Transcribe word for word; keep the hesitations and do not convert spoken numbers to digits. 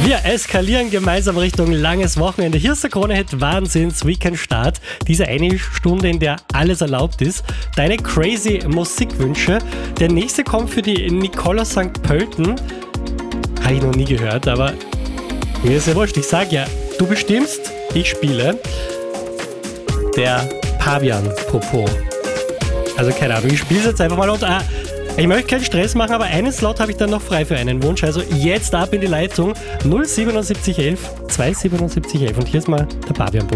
Wir eskalieren gemeinsam Richtung langes Wochenende. Hier ist der Krone-Hit Wahnsinns Weekend Start. Diese eine Stunde, in der alles erlaubt ist. Deine crazy Musikwünsche. Der nächste kommt für die Nicola Sankt Pölten. Habe ich noch nie gehört, aber mir ist ja wurscht. Ich sag ja, du bestimmst, ich spiele. Der Pavian-Popo. Also keine Ahnung, ich spiele es jetzt einfach mal und... Ah, ich möchte keinen Stress machen, aber einen Slot habe ich dann noch frei für einen Wunsch. Also jetzt ab in die Leitung null sieben sieben eins eins zwei sieben sieben eins und hier ist mal der Pavian.